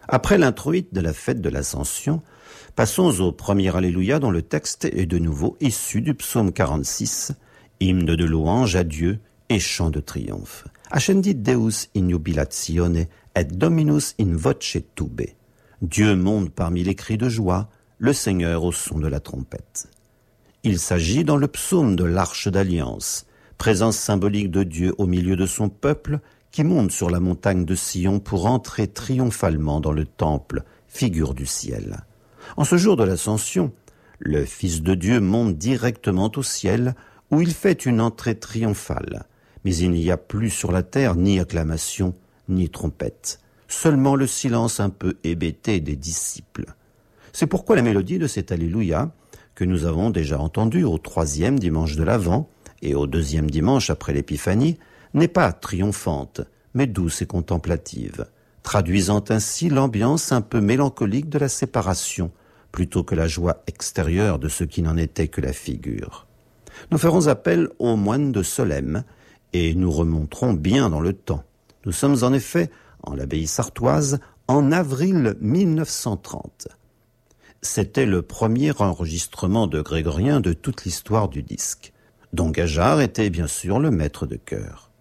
Après l'introïte de la fête de l'Ascension, passons au premier Alléluia dont le texte est de nouveau issu du psaume 46, hymne de louange à Dieu et chant de triomphe. Ascendit Deus in jubilatione et Dominus in voce tube. Dieu monte parmi les cris de joie, le Seigneur au son de la trompette. Il s'agit dans le psaume de l'Arche d'Alliance, présence symbolique de Dieu au milieu de son peuple qui monte sur la montagne de Sion pour entrer triomphalement dans le temple, figure du ciel. En ce jour de l'Ascension, le Fils de Dieu monte directement au ciel où il fait une entrée triomphale. Mais il n'y a plus sur la terre ni acclamation, ni trompette, seulement le silence un peu hébété des disciples. C'est pourquoi la mélodie de cet Alléluia, que nous avons déjà entendu au 3e dimanche de l'Avent et au 2e dimanche après l'Épiphanie, n'est pas triomphante, mais douce et contemplative, traduisant ainsi l'ambiance un peu mélancolique de la séparation, plutôt que la joie extérieure de ce qui n'en était que la figure. Nous ferons appel aux moines de Solesmes, et nous remonterons bien dans le temps. Nous sommes en effet, en l'abbaye sartoise, en avril 1930. C'était le premier enregistrement de grégorien de toute l'histoire du disque, dont Gajard était bien sûr le maître de chœur.